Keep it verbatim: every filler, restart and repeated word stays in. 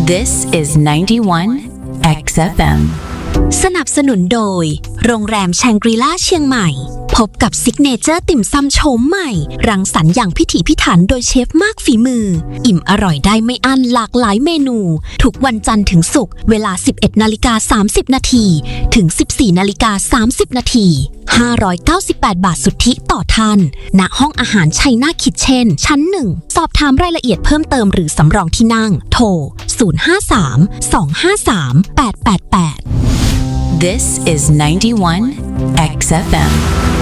This is ninety-one เอ็กซ์ เอฟ เอ็มสนับสนุนโดยโรงแรมแชงกรีล่าเชียงใหม่พบกับซิกเนเจอร์ติ่มซำโฉมใหม่รังสรรค์อย่างพิถีพิถันโดยเชฟมากฝีมืออิ่มอร่อยได้ไม่อั้นหลากหลายเมนูทุกวันจันทร์ถึงศุกร์เวลา สิบเอ็ดนาฬิกาสามสิบนาทีถึง สิบสี่นาฬิกาสามสิบนาทีห้าร้อยเก้าสิบแปดบาทสุทธิต่อท่านณห้องอาหารชัยนาคิทเช่นชั้นหนึ่งสอบถามรายละเอียดเพิ่มเติมหรือสำรองที่นั่งโทรศูนย์ ห้า สาม สอง ห้า สาม แปด แปด แปด This is ninety-one เอ็กซ์ เอฟ เอ็ม